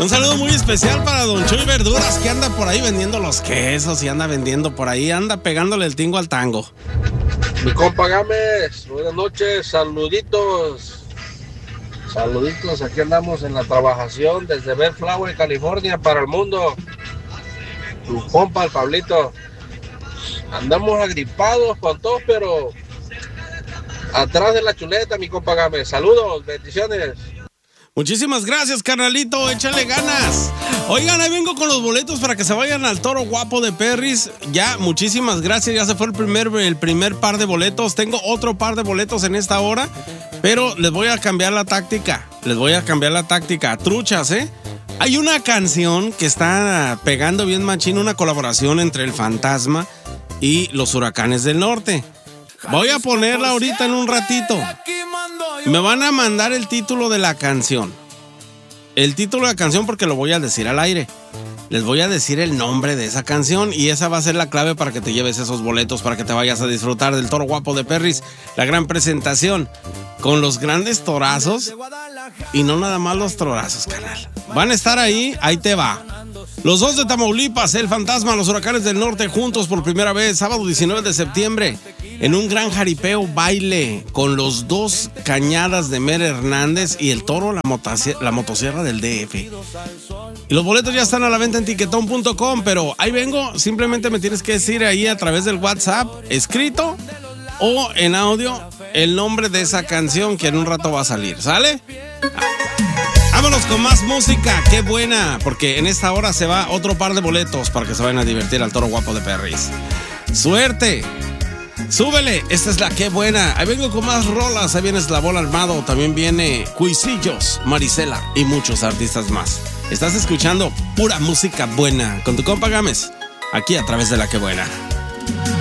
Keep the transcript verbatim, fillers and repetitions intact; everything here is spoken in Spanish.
Un saludo muy especial para Don Chuy Verduras, que anda por ahí vendiendo los quesos y anda vendiendo por ahí, anda pegándole el tingo al tango. Mi compa Gámez, buenas noches, saluditos. Saluditos, aquí andamos en la trabajación desde Bellflower, California, para el mundo. Tu compa, el Pablito. Andamos agripados con todos, pero atrás de la chuleta, mi compa Gámez. Saludos, bendiciones. Muchísimas gracias, carnalito, échale ganas. Oigan, ahí vengo con los boletos para que se vayan al Toro Guapo de Perris. Ya, muchísimas gracias, ya se fue el primer, el primer par de boletos. Tengo otro par de boletos en esta hora, pero les voy a cambiar la táctica. Les voy a cambiar la táctica. Truchas, ¿eh? Hay una canción que está pegando bien machín, una colaboración entre el Fantasma y los Huracanes del Norte. Voy a ponerla ahorita en un ratito. Me van a mandar el título de la canción. El título de la canción porque lo voy a decir al aire. Les voy a decir el nombre de esa canción y esa va a ser la clave para que te lleves esos boletos, para que te vayas a disfrutar del Toro Guapo de Perris. La gran presentación con los grandes torazos y no nada más los torazos, carnal. Van a estar ahí, ahí te va. Los dos de Tamaulipas, el Fantasma, los Huracanes del Norte, juntos por primera vez, sábado diecinueve de septiembre, en un gran jaripeo baile con los dos Cañadas de Mer Hernández y el Toro, la, motasie- la motosierra del D F. Y los boletos ya están a la venta en tiquetón punto com, pero ahí vengo, simplemente me tienes que decir ahí a través del WhatsApp, escrito o en audio, el nombre de esa canción que en un rato va a salir, ¿sale? Vámonos con más música, qué buena, porque en esta hora se va otro par de boletos para que se vayan a divertir al Toro Guapo de Perris. ¡Suerte! ¡Súbele! Esta es la qué buena. Ahí vengo con más rolas, ahí viene Eslabón Armado, también viene Cuisillos, Marisela y muchos artistas más. Estás escuchando pura música buena con tu compa Gámez, aquí a través de la qué buena.